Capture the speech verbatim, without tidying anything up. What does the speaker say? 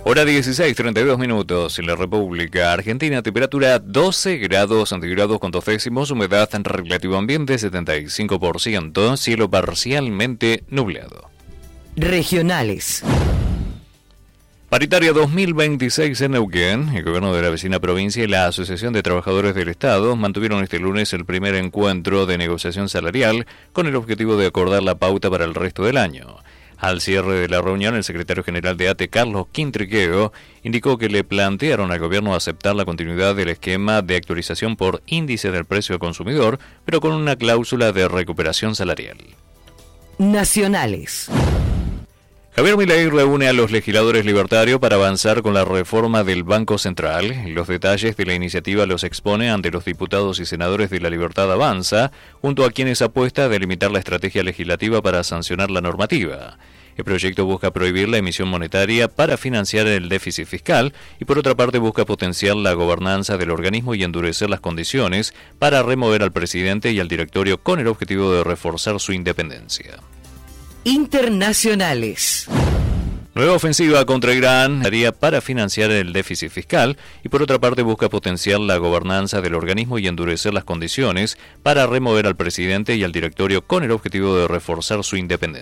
Hora dieciséis, treinta y dos minutos en la República Argentina, temperatura doce grados centígrados con dos décimos, humedad en relativo ambiente setenta y cinco por ciento, cielo parcialmente nublado. Regionales. Paritaria dos mil veintiséis en Neuquén, el gobierno de la vecina provincia y la Asociación de Trabajadores del Estado mantuvieron este lunes el primer encuentro de negociación salarial con el objetivo de acordar la pauta para el resto del año. Al cierre de la reunión, el secretario general de A T E, Carlos Quintriqueo, indicó que le plantearon al gobierno aceptar la continuidad del esquema de actualización por índice del precio al consumidor, pero con una cláusula de recuperación salarial. Nacionales. Javier Milei reúne a los legisladores libertarios para avanzar con la reforma del Banco Central. Los detalles de la iniciativa los expone ante los diputados y senadores de La Libertad Avanza, junto a quienes apuesta a delimitar la estrategia legislativa para sancionar la normativa. El proyecto busca prohibir la emisión monetaria para financiar el déficit fiscal y por otra parte busca potenciar la gobernanza del organismo y endurecer las condiciones para remover al presidente y al directorio con el objetivo de reforzar su independencia. Internacionales. Nueva ofensiva contra Irán haría para financiar el déficit fiscal y por otra parte busca potenciar la gobernanza del organismo y endurecer las condiciones para remover al presidente y al directorio con el objetivo de reforzar su independencia.